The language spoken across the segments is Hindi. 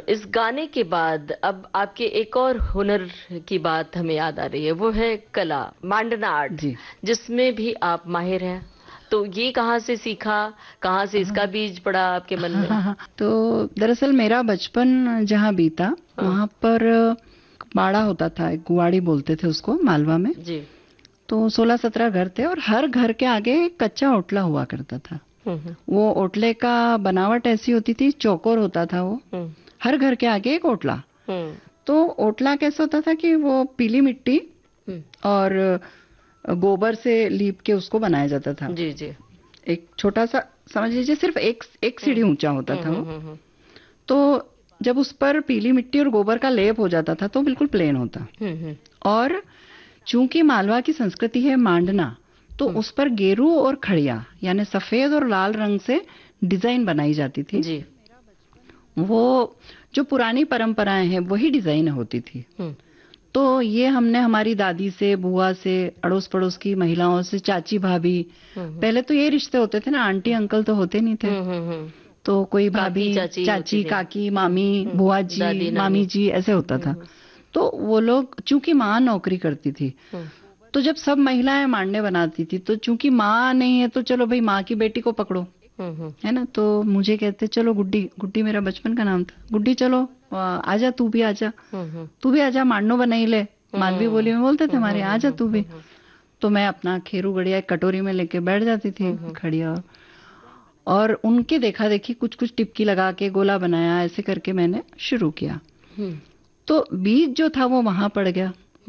इस गाने के बाद अब आपके एक और हुनर की बात हमें याद आ रही है, वो है कला, मांडना आर्ट, जी। जिसमें भी आप माहिर हैं। तो ये कहाँ से सीखा, कहाँ से इसका बीज पड़ा आपके मन में? हाँ। तो दरअसल मेरा बचपन जहाँ बीता हाँ। वहाँ पर बाड़ा होता था, एक गुआड़ी बोलते थे उसको, मालवा में। जी। तो 16-17 घर थे और हर घर के आगे एक कच्चा ओटला हुआ करता था। हम्म। वो ओटले का बनावट ऐसी होती थी, चौकोर होता था वो। हम्म। हर घर के आगे एक ओटला। हम्म। तो ओटला कैसा होता था कि वो पीली मिट्टी हम्म। और गोबर से लीप के उसको बनाया जाता था। जी जी। एक छोटा सा, समझ लीजिए सिर्फ एक सीढ़ी ऊंचा होता था वो। तो जब उस पर पीली मिट्टी और गोबर का लेप हो जाता था तो बिल्कुल प्लेन होता। और चूंकि मालवा की संस्कृति है मांडना, तो उस पर गेरू और खड़िया यानी सफेद और लाल रंग से डिजाइन बनाई जाती थी। जी। वो जो पुरानी परंपराएं हैं वही डिजाइन होती थी। तो ये हमने हमारी दादी से, बुआ से, अड़ोस पड़ोस की महिलाओं से, चाची भाभी, पहले तो ये रिश्ते होते थे ना, आंटी अंकल तो होते नहीं थे। तो कोई भाभी, चाची, काकी, मामी, बुआ जी, मामी जी, ऐसे होता था। तो वो लोग, चूंकि माँ नौकरी करती थी, तो जब सब महिलाएं मांडने बनाती थी, तो चूंकि माँ नहीं है तो चलो भाई माँ की बेटी को पकड़ो, है ना। तो मुझे कहते चलो गुड्डी, गुड्डी मेरा बचपन का नाम था, गुड्डी चलो आजा, तू भी आजा, तू भी आजा, मांडनो बनाई ले, मालवी बोली में बोलते थे हमारे, आजा तू भी। तो मैं अपना खेरू गड़िया एक कटोरी में लेके बैठ जाती थी खड़िया, और उनके देखा देखी कुछ कुछ टिपकी लगा के गोला बनाया, ऐसे करके मैंने शुरू किया। तो बीज जो था वो वहां पड़ गया।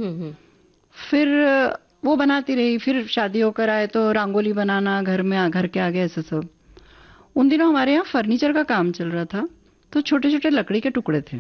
फिर वो बनाती रही, फिर शादी होकर आए तो रंगोली बनाना घर में, घर के आगे, ऐसे सब। उन दिनों हमारे यहाँ फर्नीचर का काम चल रहा था, तो छोटे छोटे लकड़ी के टुकड़े थे।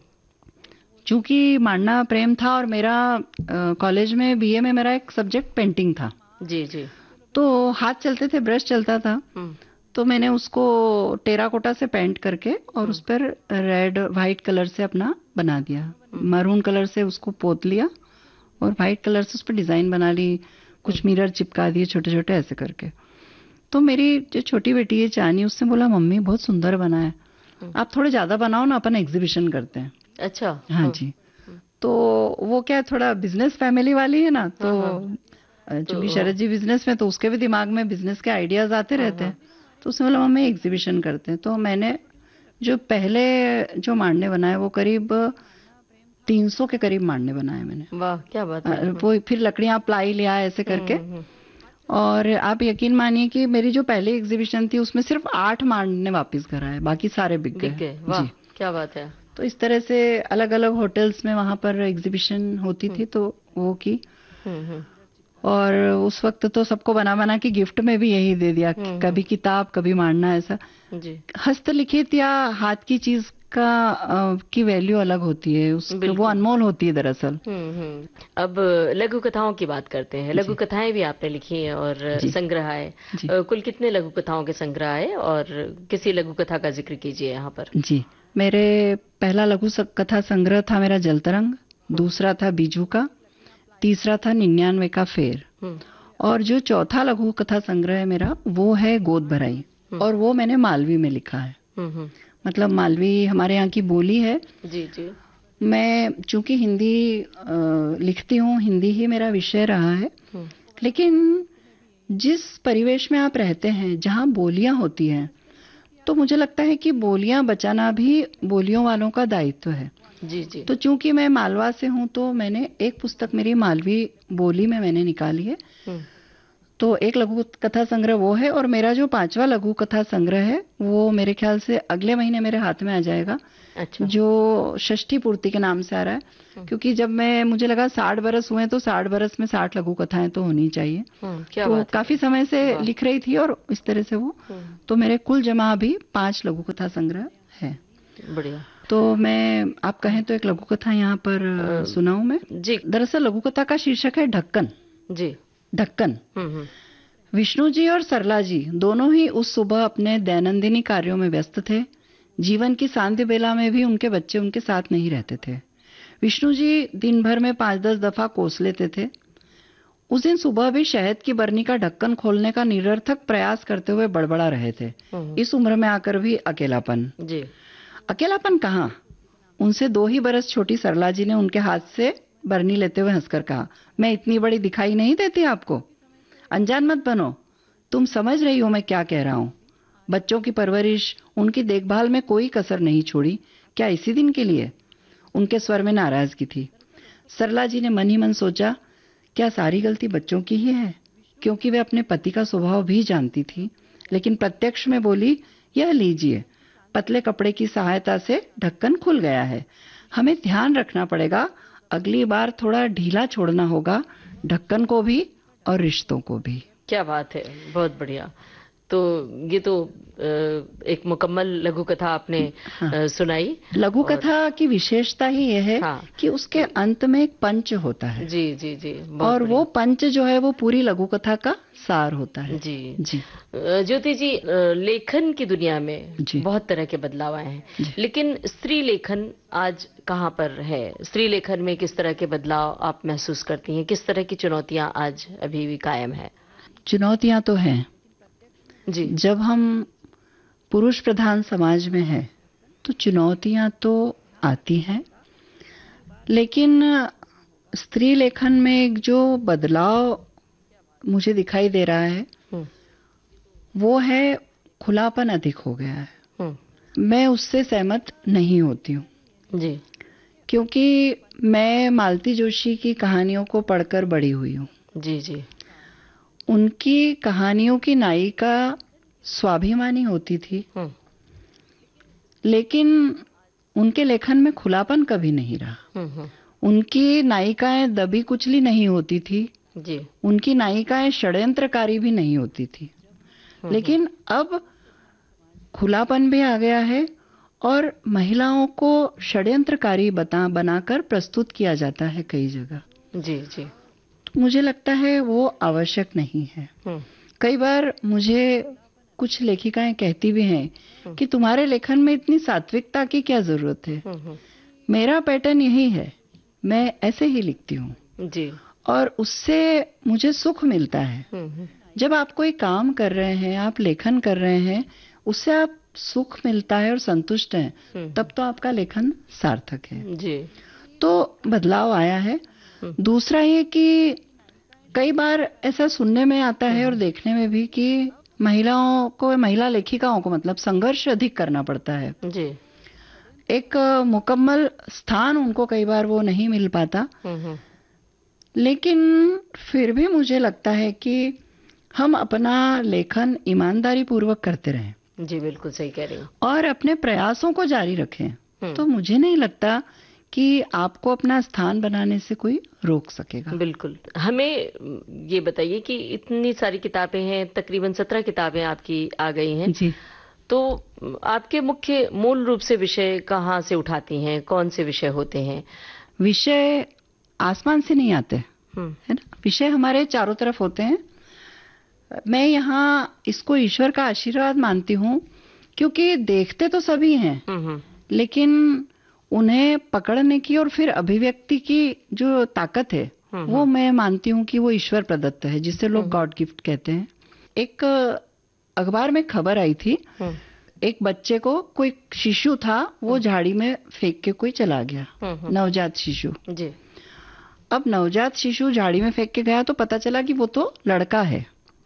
चूंकि मांडना प्रेम था और मेरा कॉलेज में बीए में मेरा एक सब्जेक्ट पेंटिंग था। जी जी। तो हाथ चलते थे, ब्रश चलता था। तो मैंने उसको टेराकोटा से पेंट करके और उस पर रेड व्हाइट कलर से अपना बना दिया, मरून कलर से उसको पोत लिया और व्हाइट कलर से उस पर डिजाइन बना ली, कुछ मिरर चिपका दिए छोटे छोटे, ऐसे करके। तो मेरी जो छोटी बेटी है चानी, उससे बोला मम्मी बहुत सुंदर बना है, आप थोड़े ज्यादा बनाओ ना, अपन एग्जीबिशन करते हैं। अच्छा। हाँ जी। तो वो क्या, थोड़ा बिजनेस फैमिली वाली है ना, तो चूंकि शरद जी बिजनेस में, तो उसके भी दिमाग में बिजनेस के आइडियाज आते रहते हैं। तो उसने बोला मम्मी एग्जीबिशन करते हैं। तो मैंने जो पहले जो मांडने बनाए वो करीब 300 के करीब मांडने बनाए मैंने। वाह क्या बात है। वो फिर लकड़ियां प्लाई लिया ऐसे करके। और आप यकीन मानिए कि मेरी जो पहली एग्जीबिशन थी उसमें सिर्फ 8 मांडने वापस घर आए, बाकी सारे बिक गए। वाह क्या बात है। तो इस तरह से अलग अलग होटल्स में वहां पर एग्जीबिशन होती थी, तो वो की। और उस वक्त तो सबको बना बना के गिफ्ट में भी यही दे दिया, कभी किताब, कभी मांडना, ऐसा। हस्तलिखित या हाथ की चीज का की वैल्यू अलग होती है, वो अनमोल होती है दरअसल। अब लघु कथाओं की बात करते हैं। लघु कथाएं भी आपने लिखी हैं और संग्रह है। कुल कितने लघु कथाओं के संग्रह है, और किसी लघु कथा का जिक्र कीजिए यहाँ पर। जी, मेरे पहला लघु कथा संग्रह था मेरा जलतरंग, दूसरा था बीजू का, तीसरा था 99 का फेर, और जो चौथा लघु कथा संग्रह है मेरा वो है गोद भराई, और वो मैंने मालवी में लिखा है। मतलब मालवी हमारे यहाँ की बोली है। जी जी। मैं चूंकि हिंदी लिखती हूँ, हिंदी ही मेरा विषय रहा है, लेकिन जिस परिवेश में आप रहते हैं जहाँ बोलियां होती हैं, तो मुझे लगता है कि बोलियां बचाना भी बोलियों वालों का दायित्व है। जी जी। तो चूंकि मैं मालवा से हूँ, तो मैंने एक पुस्तक मेरी मालवी बोली में मैंने निकाली है। तो एक लघु कथा संग्रह वो है, और मेरा जो 5वां लघु कथा संग्रह है वो मेरे ख्याल से अगले महीने मेरे हाथ में आ जाएगा। अच्छा। जो षष्ठी पूर्ति के नाम से आ रहा है, क्योंकि जब मुझे लगा 60 बरस हुए, तो 60 बरस में 60 लघु कथाएं तो होनी चाहिए। तो काफी समय से लिख रही थी, और इस तरह से वो, तो मेरे कुल जमा अभी 5 लघु कथा संग्रह है। बढ़िया। तो मैं, आप कहें तो एक लघु कथा यहाँ पर सुनाऊं मैं। जी। दरअसल लघु कथा का शीर्षक है ढक्कन। जी। ढक्कन। विष्णु जी और सरला जी दोनों ही उस सुबह अपने दैनंदिनी कार्यों में व्यस्त थे। जीवन की सांध्य बेला में भी उनके बच्चे उनके साथ नहीं रहते थे। विष्णु जी दिन भर में 5-10 दफा कोस लेते थे। उस दिन सुबह भी शहद की बरनी का ढक्कन खोलने का निरर्थक प्रयास करते हुए बड़बड़ा रहे थे। इस उम्र में आकर भी अकेलापन। जी। अकेलापन कहाँ, उनसे 2 ही बरस छोटी सरला जी ने उनके हाथ से बरनी लेते हुए हंसकर कहा, मैं इतनी बड़ी दिखाई नहीं देती आपको? अनजान मत बनो, तुम समझ रही हो मैं क्या कह रहा हूँ। बच्चों की परवरिश, उनकी देखभाल में कोई कसर नहीं छोड़ी, क्या इसी दिन के लिए? उनके स्वर में नाराजगी थी। सरला जी ने मन ही मन सोचा, क्या सारी गलती बच्चों की ही है? क्योंकि वे अपने पति का स्वभाव भी जानती थी, लेकिन प्रत्यक्ष में बोली, यह लीजिए, पतले कपड़े की सहायता से ढक्कन खुल गया है। हमें ध्यान रखना पड़ेगा, अगली बार थोड़ा ढीला छोड़ना होगा, ढक्कन को भी और रिश्तों को भी। क्या बात है, बहुत बढ़िया। तो ये तो एक मुकम्मल लघु कथा आपने सुनाई। लघु कथा की विशेषता ही यह है कि उसके अंत में एक पंच होता है। जी जी जी। और वो पंच जो है वो पूरी लघु कथा का सार होता है। जी जी। ज्योति जी, लेखन की दुनिया में बहुत तरह के बदलाव आए हैं, लेकिन स्त्री लेखन आज कहाँ पर है? स्त्री लेखन में किस तरह के बदलाव आप महसूस करती हैं? किस तरह की चुनौतियां आज अभी भी कायम है? चुनौतियां तो हैं जी। जब हम पुरुष प्रधान समाज में हैं तो चुनौतियां तो आती हैं, लेकिन स्त्री लेखन में एक जो बदलाव मुझे दिखाई दे रहा है वो है खुलापन अधिक हो गया है। मैं उससे सहमत नहीं होती हूँ जी, क्योंकि मैं मालती जोशी की कहानियों को पढ़कर बड़ी हुई हूँ। जी जी। उनकी कहानियों की नायिका स्वाभिमानी होती थी, लेकिन उनके लेखन में खुलापन कभी नहीं रहा। उनकी नायिकाएं दबी कुचली नहीं होती थी जी। उनकी नायिकाएं षड्यंत्रकारी भी नहीं होती थी, लेकिन अब खुलापन भी आ गया है और महिलाओं को षड्यंत्रकारी बनाकर प्रस्तुत किया जाता है कई जगह। जी जी। तो मुझे लगता है वो आवश्यक नहीं है। कई बार मुझे कुछ लेखिकाएं कहती भी हैं कि तुम्हारे लेखन में इतनी सात्विकता की क्या जरूरत है? मेरा पैटर्न यही है, मैं ऐसे ही लिखती हूँ जी, और उससे मुझे सुख मिलता है। जब आप कोई काम कर रहे हैं, आप लेखन कर रहे हैं, उससे आप सुख मिलता है और संतुष्ट हैं, तब तो आपका लेखन सार्थक है। जी। तो बदलाव आया है। दूसरा ये कि कई बार ऐसा सुनने में आता है और देखने में भी कि महिला लेखिकाओं को मतलब संघर्ष अधिक करना पड़ता है जी। एक मुकम्मल स्थान उनको कई बार वो नहीं मिल पाता। लेकिन फिर भी मुझे लगता है कि हम अपना लेखन ईमानदारी पूर्वक करते रहें। जी, बिल्कुल सही कह रही हूँ। और अपने प्रयासों को जारी रखें। तो मुझे नहीं लगता कि आपको अपना स्थान बनाने से कोई रोक सकेगा। बिल्कुल। हमें ये बताइए कि इतनी सारी किताबें हैं, तकरीबन 17 किताबें आपकी आ गई हैं जी। तो आपके मुख्य मूल रूप से विषय कहाँ से उठाती हैं? कौन से विषय होते हैं? विषय आसमान से नहीं आते, है ना। विषय हमारे चारों तरफ होते हैं। मैं यहाँ इसको ईश्वर का आशीर्वाद मानती हूँ, क्योंकि देखते तो सभी हैं, लेकिन उन्हें पकड़ने की और फिर अभिव्यक्ति की जो ताकत है वो मैं मानती हूँ कि वो ईश्वर प्रदत्त है, जिसे लोग गॉड गिफ्ट कहते हैं। एक अखबार में खबर आई थी, एक बच्चे को, कोई शिशु था, वो झाड़ी में फेंक के कोई चला गया, नवजात शिशु। जी। अब नवजात शिशु झाड़ी में फेंक के गया तो पता चला कि वो तो लड़का है।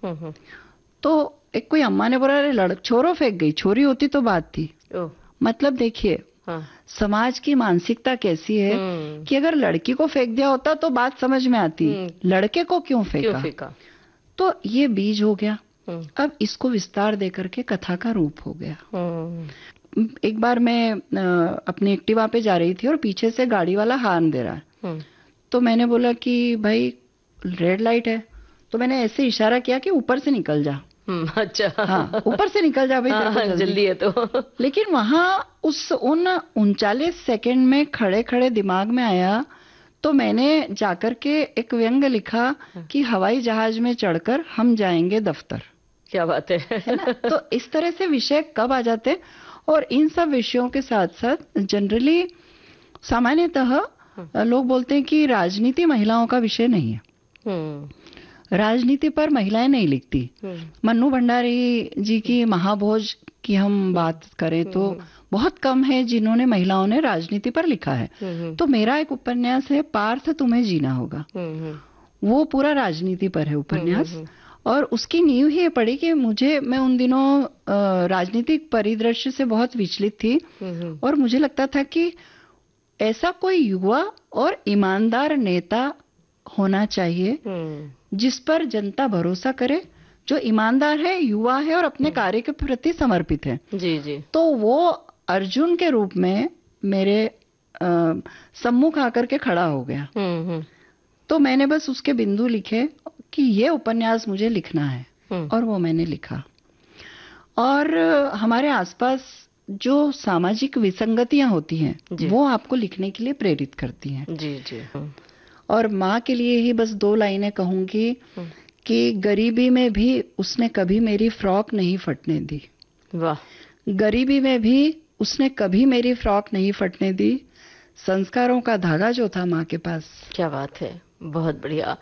तो एक कोई अम्मा ने बोला, छोरो फेंक गई, छोरी होती तो बात थी। मतलब देखिए समाज की मानसिकता कैसी है कि अगर लड़की को फेंक दिया होता तो बात समझ में आती, लड़के को क्यों फेंका? तो ये बीज हो गया। अब इसको विस्तार देकर के कथा का रूप हो गया। एक बार मैं अपनी एक्टिवा पे जा रही थी और पीछे से गाड़ी वाला हॉर्न दे रहा है, तो मैंने बोला कि भाई रेड लाइट है, तो मैंने ऐसे इशारा किया कि ऊपर से निकल जा। अच्छा। हाँ, ऊपर से निकल जा भाई, जल्दी है तो। लेकिन वहां उन 39 सेकंड में खड़े खड़े दिमाग में आया, तो मैंने जाकर के एक व्यंग लिखा कि हवाई जहाज में चढ़कर हम जाएंगे दफ्तर। क्या बात है ना। तो इस तरह से विषय कब आ जाते, और इन सब विषयों के साथ साथ जनरली सामान्यतः लोग बोलते हैं कि राजनीति महिलाओं का विषय नहीं है। राजनीति पर महिलाएं नहीं लिखती। मन्नू भंडारी जी की महाभोज की हम बात करें तो बहुत कम है जिन्होंने महिलाओं ने राजनीति पर लिखा है। तो मेरा एक उपन्यास है पार्थ तुम्हें जीना होगा, वो पूरा राजनीति पर है उपन्यास। और उसकी नींव ही ये पड़ी कि मैं उन दिनों राजनीतिक परिदृश्य से बहुत विचलित थी और मुझे लगता था कि ऐसा कोई युवा और ईमानदार नेता होना चाहिए जिस पर जनता भरोसा करे, जो ईमानदार है, युवा है और अपने कार्य के प्रति समर्पित है। जी जी। तो वो अर्जुन के रूप में मेरे सम्मुख आकर के खड़ा हो गया। तो मैंने बस उसके बिंदु लिखे कि ये उपन्यास मुझे लिखना है और वो मैंने लिखा। और हमारे आसपास जो सामाजिक विसंगतियां होती हैं वो आपको लिखने के लिए प्रेरित करती हैं। जी जी। और माँ के लिए ही बस 2 लाइनें कहूंगी कि गरीबी में भी उसने कभी मेरी फ्रॉक नहीं फटने दी। वाह। गरीबी में भी उसने कभी मेरी फ्रॉक नहीं फटने दी, संस्कारों का धागा जो था माँ के पास। क्या बात है, बहुत बढ़िया।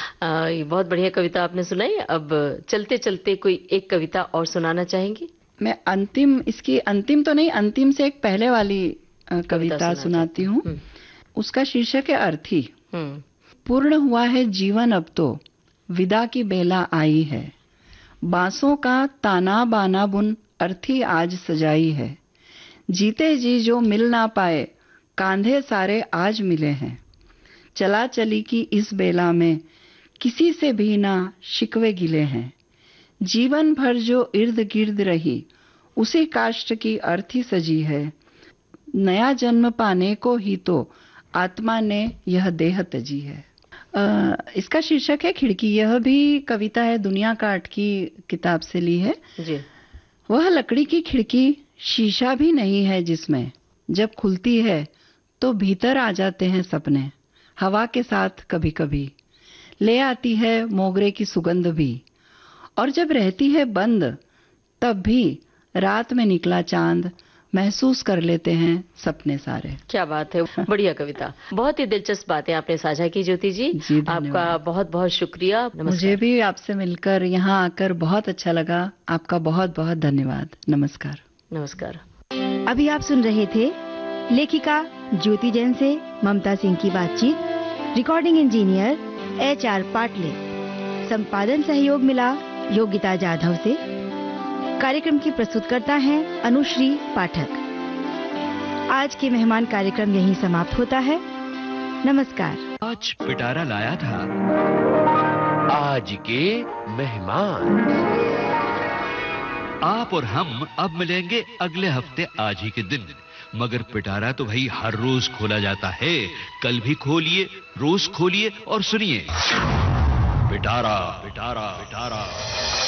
ये बहुत बढ़िया कविता आपने सुनाई। अब चलते चलते कोई एक कविता और सुनाना चाहेंगी? मैं इसकी अंतिम तो नहीं, अंतिम से एक पहले वाली कविता सुनाती हूँ। उसका शीर्षक है अर्थी। पूर्ण हुआ है जीवन अब तो, विदा की बेला आई है, बांसों का ताना बाना बुन अर्थी आज सजाई है, जीते जी जो मिल ना पाए कांधे सारे आज मिले हैं, चला चली की इस बेला में किसी से भी ना शिकवे गिले हैं, जीवन भर जो इर्द गिर्द रही उसी काष्ठ की अर्थी सजी है, नया जन्म पाने को ही तो आत्मा ने यह देह तजी है। इसका शीर्षक है खिड़की। यह भी कविता है दुनिया काट की किताब से ली है जी। वह लकड़ी की खिड़की शीशा भी नहीं है जिसमें जब खुलती है तो भीतर आ जाते हैं सपने, हवा के साथ कभी कभी ले आती है मोगरे की सुगंध भी, और जब रहती है बंद तब भी रात में निकला चांद महसूस कर लेते हैं सपने सारे। क्या बात है, बढ़िया कविता। बहुत ही दिलचस्प बातें आपने साझा की ज्योति जी। आपका बहुत बहुत शुक्रिया। मुझे भी आपसे मिलकर, यहाँ आकर बहुत अच्छा लगा। आपका बहुत बहुत धन्यवाद। नमस्कार। नमस्कार। अभी आप सुन रहे थे लेखिका ज्योति जैन से ममता सिंह की बातचीत। रिकॉर्डिंग इंजीनियर HR पाटले, संपादन सहयोग मिला योगिता जाधव से। कार्यक्रम की प्रस्तुतकर्ता हैं अनुश्री पाठक। आज के मेहमान कार्यक्रम यहीं समाप्त होता है। नमस्कार। आज पिटारा लाया था आज के मेहमान। आप और हम अब मिलेंगे अगले हफ्ते आज ही के दिन, मगर पिटारा तो भाई हर रोज खोला जाता है। कल भी खोलिए, रोज खोलिए और सुनिए पिटारा पिटारा पिटारा।